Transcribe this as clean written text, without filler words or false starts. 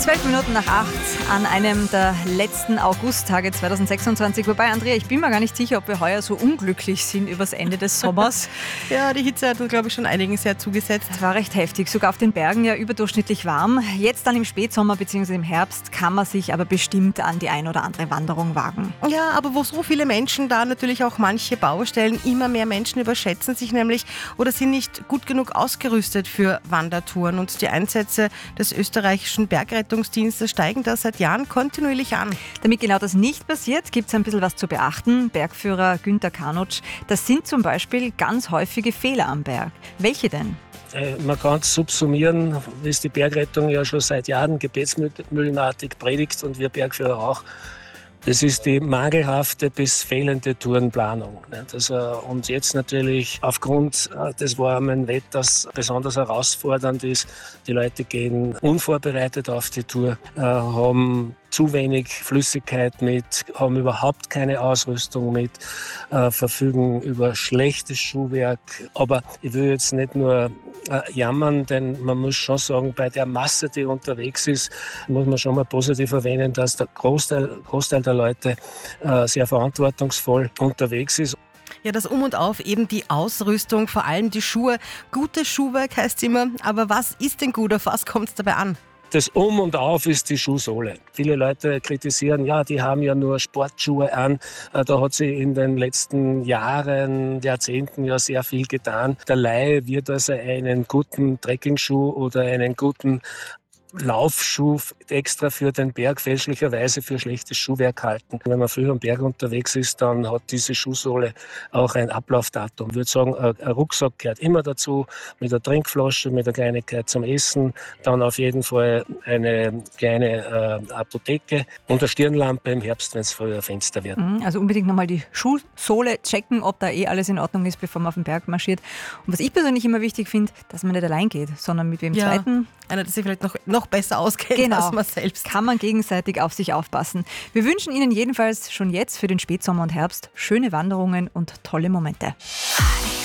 7:12 an einem der letzten Augusttage 2026. Wobei, Andrea, ich bin mir gar nicht sicher, ob wir heuer so unglücklich sind übers Ende des Sommers. Ja, die Hitze hat, glaube ich, schon einigen sehr zugesetzt. Es war recht heftig, sogar auf den Bergen ja überdurchschnittlich warm. Jetzt dann im Spätsommer bzw. im Herbst kann man sich aber bestimmt an die ein oder andere Wanderung wagen. Ja, aber wo so viele Menschen, da natürlich auch manche Baustellen, immer mehr Menschen überschätzen sich nämlich oder sind nicht gut genug ausgerüstet für Wandertouren. Und die Einsätze des österreichischen Bergrettungsdienstes steigen da seit Jahren kontinuierlich an. Damit genau das nicht passiert, gibt es ein bisschen was zu beachten. Bergführer Günther Kanutsch, das sind zum Beispiel ganz häufige Fehler am Berg. Welche denn? Man kann es subsumieren, wie es die Bergrettung ja schon seit Jahren gebetsmühlenartig predigt und wir Bergführer auch. Das ist die mangelhafte bis fehlende Tourenplanung. Und jetzt natürlich aufgrund des warmen Wetters besonders herausfordernd ist. Die Leute gehen unvorbereitet auf die Tour, haben zu wenig Flüssigkeit mit, haben überhaupt keine Ausrüstung mit, verfügen über schlechtes Schuhwerk. Aber ich will jetzt nicht nur jammern, denn man muss schon sagen, bei der Masse, die unterwegs ist, muss man schon mal positiv erwähnen, dass der Großteil der Leute sehr verantwortungsvoll unterwegs ist. Ja, das Um und Auf, eben die Ausrüstung, vor allem die Schuhe. Gutes Schuhwerk heißt es immer, aber was ist denn gut, auf was kommt es dabei an? Das Um und Auf ist die Schuhsohle. Viele Leute kritisieren, ja, die haben ja nur Sportschuhe an. Da hat sich in den letzten Jahren, Jahrzehnten ja sehr viel getan. Der Laie wird also einen guten Trekkingschuh oder einen guten Laufschuh extra für den Berg fälschlicherweise für schlechtes Schuhwerk halten. Wenn man früh am Berg unterwegs ist, dann hat diese Schuhsohle auch ein Ablaufdatum. Ich würde sagen, ein Rucksack gehört immer dazu, mit einer Trinkflasche, mit einer Kleinigkeit zum Essen, dann auf jeden Fall eine kleine Apotheke und eine Stirnlampe im Herbst, wenn es früher Fenster wird. Also unbedingt nochmal die Schuhsohle checken, ob da alles in Ordnung ist, bevor man auf den Berg marschiert. Und was ich persönlich immer wichtig finde, dass man nicht allein geht, sondern mit wem Zweiten. Einer, der sich vielleicht noch besser auskennt als man selbst. Kann man gegenseitig auf sich aufpassen. Wir wünschen Ihnen jedenfalls schon jetzt für den Spätsommer und Herbst schöne Wanderungen und tolle Momente.